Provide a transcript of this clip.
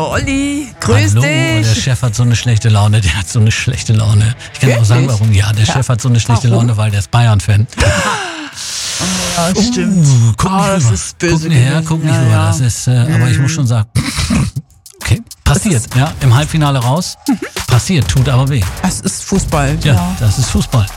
Olli, grüß Hallo, dich. der Chef hat so eine schlechte Laune, der hat so eine schlechte Laune. Ich kann auch sagen, warum. Ja, der Chef hat so eine schlechte Laune, weil der ist Bayern-Fan. Ja, stimmt. Guck nicht das rüber. ist böse Guck nicht her, gewesen. guck nicht Ja, rüber. ja. Das ist, aber ich muss schon sagen, okay, passiert, ja, im Halbfinale raus. Passiert, tut aber weh. Es ist Fußball. Ja, das ist Fußball.